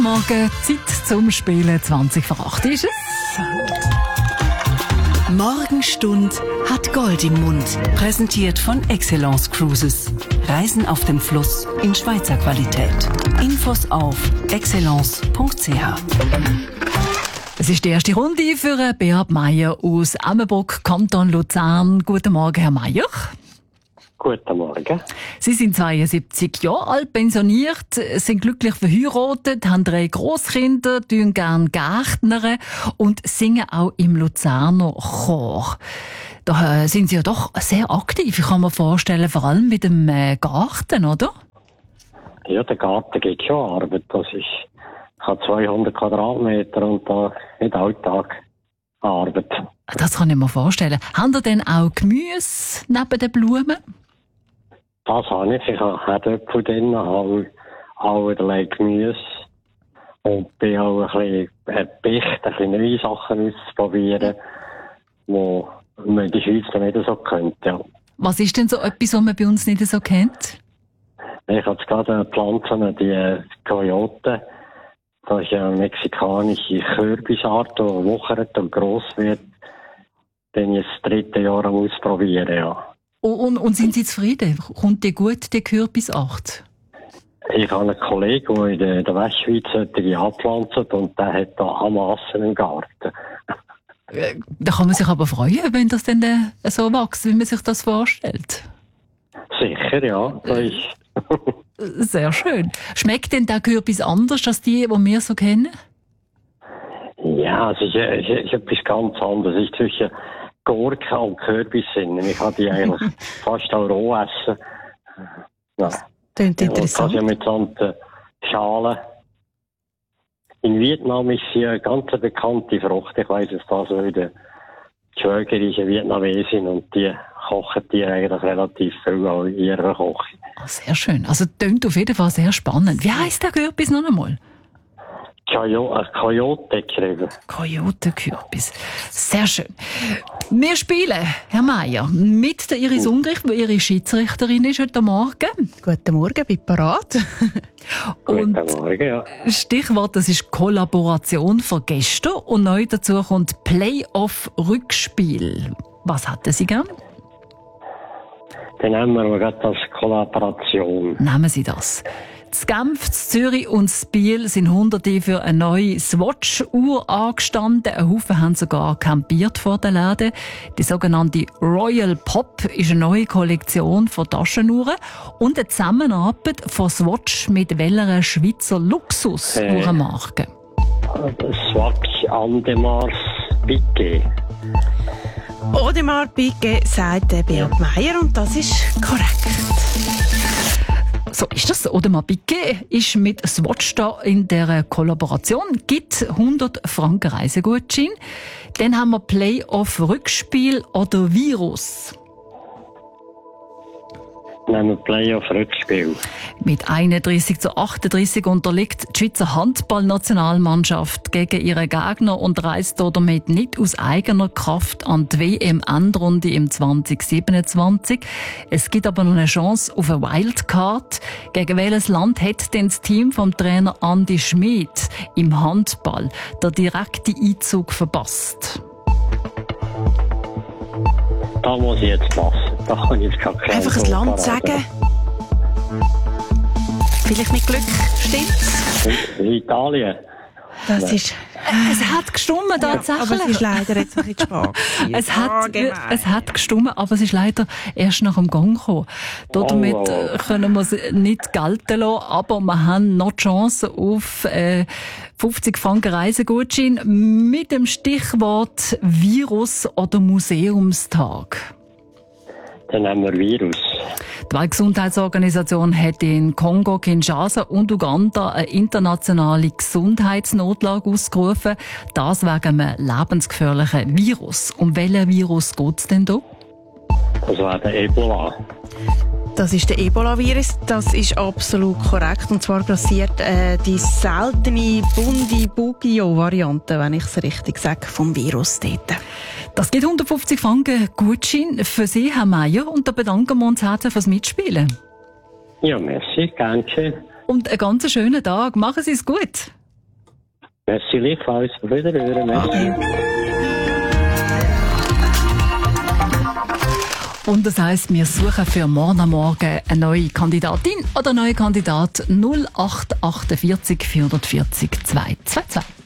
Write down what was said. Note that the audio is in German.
Morgen, Zeit zum Spielen. 20:08 ist es. Morgenstund hat Gold im Mund. Präsentiert von Excellence Cruises. Reisen auf dem Fluss in Schweizer Qualität. Infos auf excellence.ch. Es ist die erste Runde für Beat Meier aus Emmenbruck, Kanton Luzern. Guten Morgen, Herr Meier. Guten Morgen. Sie sind 72 Jahre alt, pensioniert, sind glücklich verheiratet, haben 3 Grosskinder, tun gerne Gärtnern und singen auch im Luzerner Chor. Da sind Sie ja doch sehr aktiv, ich kann mir vorstellen, vor allem mit dem Garten, oder? Ja, der Garten geht schon Arbeit. Ich habe 200 Quadratmeter und da nicht Alltag Arbeit. Das kann ich mir vorstellen. Haben Sie denn auch Gemüse neben den Blumen? Das habe ich. Ich habe Herdöpfel drin, habe allerlei Gemüse und bin auch ein bisschen neue Sachen auszuprobieren, die man in der Schweiz noch nicht so kennt. Ja. Was ist denn so etwas, was man bei uns nicht so kennt? Ich habe jetzt gerade Pflanzen, die Coyote. Das ist eine mexikanische Kürbisart, die wuchert und gross wird. Den ich das 3. Jahr am Ausprobieren, ja. Und sind Sie zufrieden? Kommt die gut, die Kürbisart? Ich habe einen Kollegen, der in der Westschweiz solche anpflanzt und der hat da Amassen im Garten. Da kann man sich aber freuen, wenn das dann so wächst, wie man sich das vorstellt. Sicher, ja. Das ist Sehr schön. Schmeckt denn der Kürbis anders als die wir so kennen? Ja, es ist etwas ganz anderes. Es ist zwischen Gurke und Kürbis. Ich kann die eigentlich fast auch roh essen. Ja. Klingt interessant. Ja, ja mit so Schalen. In Vietnam ist sie eine ganz bekannte Frucht. Ich weiss es das, weil die Schwägerin ist eine Vietnamesin und die kochen die eigentlich relativ viel auch in ihrer Küche. Sehr schön. Also klingt auf jeden Fall sehr spannend. Wie heisst der Kürbis noch einmal? Coyote geschrieben. Coyote-Kürbis. Sehr schön. Wir spielen, Herr Meier, mit der Iris Ungrich, die Ihre Schiedsrichterin ist heute Morgen. Guten Morgen, bin parat. Und Guten Morgen, ja. Stichwort, das ist Kollaboration von gestern und neu dazu kommt Playoff-Rückspiel. Was hatten Sie gern? Dann nehmen wir gerade das Kollaboration. Nehmen Sie das. In Genf, in Zürich und in Biel sind Hunderte für eine neue Swatch-Uhr angestanden. Ein Haufen haben sogar campiert vor den Läden. Die sogenannte Royal Pop ist eine neue Kollektion von Taschenuhren und eine Zusammenarbeit von Swatch mit welcher Schweizer Luxus-Uhrenmarke? Swatch Andemars Piquet. Audemars Piguet sagt Beat Meier und das ist korrekt. So ist das. Audemars Piguet ist mit Swatch da in der Kollaboration. Gibt 100 Franken Reisegutschein. Dann haben wir Playoff-Rückspiel oder Virus. Nehmen wir Playoff-Rückspiel. Mit 31:38 unterliegt die Schweizer Handballnationalmannschaft gegen ihre Gegner und reist damit nicht aus eigener Kraft an die WM-Endrunde im 2027. Es gibt aber noch eine Chance auf eine Wildcard. Gegen welches Land hat denn das Team vom Trainer Andi Schmid im Handball den direkten Einzug verpasst? Da muss ich jetzt passen. Da kann ich jetzt keine Einfach ein Land sagen. Vielleicht mit Glück, stimmt's? Italien. Das ist... Es hat gestummen, tatsächlich. Aber es ist leider jetzt ein bisschen spät. Es hat gestummen, aber es ist leider erst nach dem Gang gekommen. Damit können wir es nicht gelten lassen, aber wir haben noch die Chance auf 50 Franken Reisegutschein mit dem Stichwort Virus oder Museumstag. Dann haben wir Virus. Die Weltgesundheitsorganisation hat in Kongo, Kinshasa und Uganda eine internationale Gesundheitsnotlage ausgerufen. Das wegen einem lebensgefährlichen Virus. Um welchen Virus geht es denn da? Das wäre der Ebola. Das ist der Ebola-Virus, das ist absolut korrekt. Und zwar grassiert die seltene Bundibugyo-Variante, wenn ich es richtig sage, vom Virus dort. Das gibt 150 Franken Gutschein für Sie, Herr Meier, und da bedanken wir uns herzlich fürs Mitspielen. Ja, merci, danke. Und einen ganz schönen Tag. Machen Sie es gut. Merci, gleichfalls. Auf Wiederhören. Merci. Und das heisst, wir suchen für morgen am Morgen eine neue Kandidatin oder einen neuen Kandidat 0848 440 222.